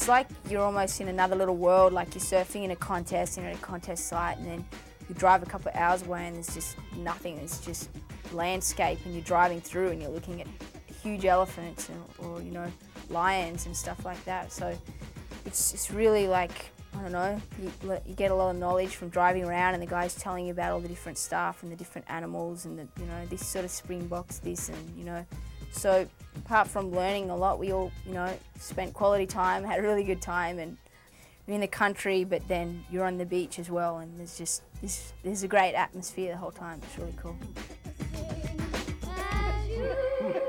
it's like you're almost in another little world, like you're surfing in a contest, at a contest site, and then you drive a couple of hours away and there's just nothing, it's just landscape, and you're driving through and you're looking at huge elephants or you know, lions and stuff like that. So it's really like, I don't know, you get a lot of knowledge from driving around and the guys telling you about all the different stuff and the different animals and you know, this sort of springboks this, and you know, so apart from learning a lot, we all, you know, spent quality time, had a really good time, and you're in the country, but then you're on the beach as well, and there's a great atmosphere the whole time. It's really cool.